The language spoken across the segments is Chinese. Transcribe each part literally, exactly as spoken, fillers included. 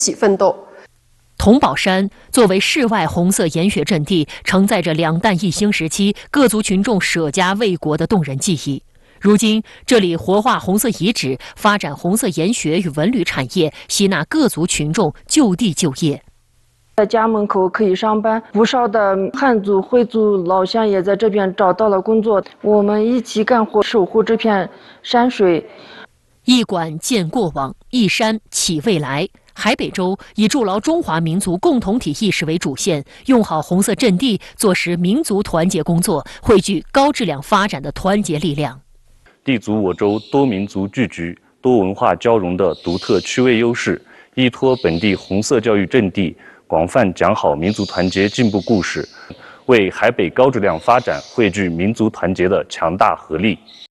起奋斗。 桐宝山作为世外红色岩雪阵地，承载着两弹一星时期各族群众舍家为国的动人记忆。如今，这里活化红色遗址，发展红色岩雪与文旅产业，吸纳各族群众就地就业。 在家门口可以上班，不少的汉族、回族老乡也在这边找到了工作。我们一起干活，守护这片山水。 一馆建过往，一山启未来。海北州以筑牢中华民族共同体意识为主线，用好红色阵地，做实民族团结工作，汇聚高质量发展的团结力量。 立足我州多民族聚居、多文化交融的独特区位优势，依托本地红色教育阵地，广泛讲好民族团结进步故事，为海北高质量发展汇聚民族团结的强大合力。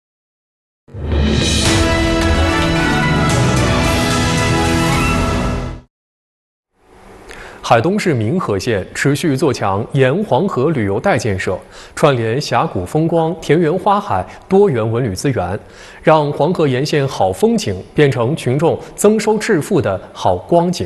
海东市民和县持续做强沿黄河旅游带建设，串联峡谷风光、田园花海多元文旅资源，让黄河沿线好风景变成群众增收致富的好光景。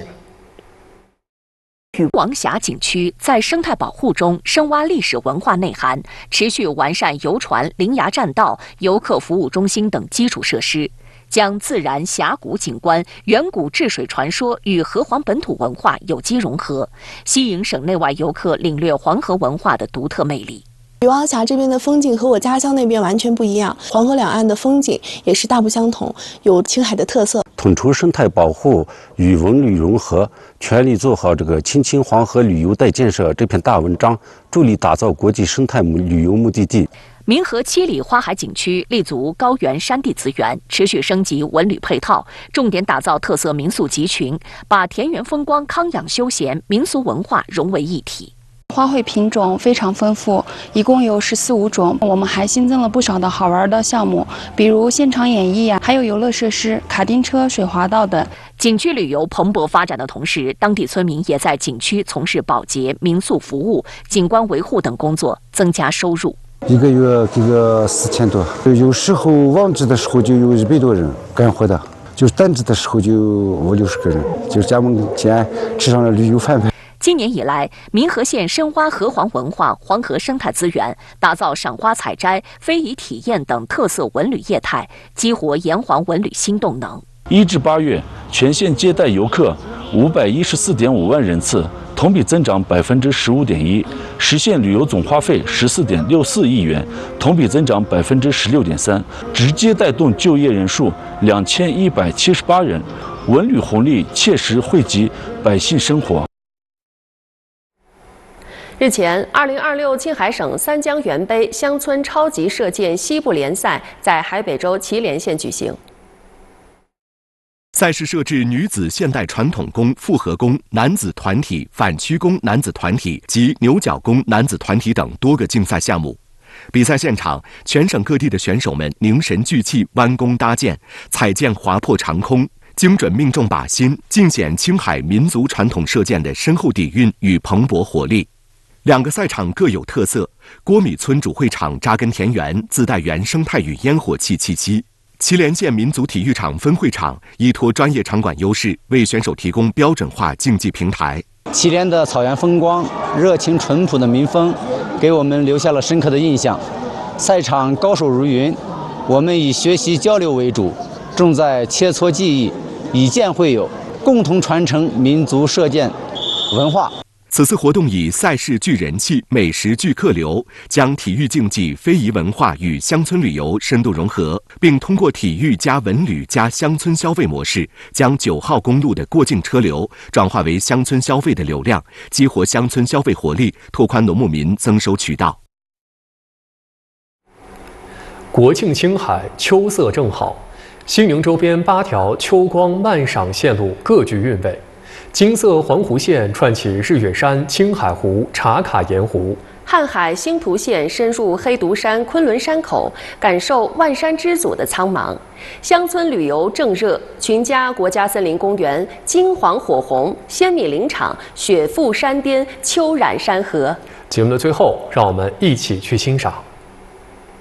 王峡景区在生态保护中深挖历史文化内涵，持续完善游船、临崖栈道、游客服务中心等基础设施。将自然峡谷景观、远古治水传说与河湟本土文化有机融合，吸引省内外游客领略黄河文化的独特魅力。 雨王峡这边的风景和我家乡那边完全不一样，黄河两岸的风景也是大不相同，有青海的特色。 统筹生态保护与文旅融合，全力做好这个青青黄河旅游带建设这篇大文章，助力打造国际生态旅游目的地。 民和七里花海景区立足高原山地资源，持续升级文旅配套，重点打造特色民宿集群，把田园风光、康养休闲、民俗文化融为一体。 花卉品种非常丰富，一共有十四五种。我们还新增了不少的好玩的项目，比如现场演绎啊，还有游乐设施、卡丁车、水滑道等。 景区旅游蓬勃发展的同时，当地村民也在景区从事保洁、民宿服务、景观维护等工作，增加收入。 一个月给个四千多，有时候旺季的时候就有一百多人干活的，就是淡季的时候就五六十个人，就是咱们县吃上了旅游饭饭。 今年以来，民和县深挖河湟文化、黄河生态资源，打造赏花采摘、非遗体验等特色文旅业态，激活沿黄文旅新动能。 一至八月，全县接待游客五百一十四点五万人次，同比增长百分之十五点一，实现旅游总花费十四点六四亿元，同比增长百分之十六点三，直接带动就业人数两千一百七十八人，文旅红利切实惠及百姓生活。 日前，二零二六青海省三江源杯乡村超级射箭西部联赛在海北州祁连县举行。 赛事设置女子现代传统弓、复合弓、男子团体、反曲弓男子团体及牛角弓男子团体等多个竞赛项目。比赛现场，全省各地的选手们凝神聚气，弯弓搭箭，彩箭划破长空，精准命中靶心，尽显青海民族传统射箭的深厚底蕴与蓬勃活力。两个赛场各有特色，郭米村主会场扎根田园，自带原生态与烟火气气息。祁连县民族体育场分会场依托专业场馆优势，为选手提供标准化竞技平台。 祁连的草原风光、热情淳朴的民风，给我们留下了深刻的印象。赛场高手如云，我们以学习交流为主，重在切磋技艺，以箭会友，共同传承民族射箭文化。 此次活动以赛事聚人气、美食聚客流，将体育竞技、非遗文化与乡村旅游深度融合，并通过体育加文旅加乡村消费模式，将九号公路的过境车流转化为乡村消费的流量，激活乡村消费活力，拓宽农牧民增收渠道。 国庆青海，秋色正好，西宁周边八条秋光漫赏线路各具韵味。金色环湖线串起日月山、青海湖、茶卡盐湖； 瀚海星图线深入黑独山、昆仑山口，感受万山之祖的苍茫。乡村旅游正热，群家国家森林公园金黄火红，鲜米林场雪覆山巅，秋染山河。 节目的最后，让我们一起去欣赏。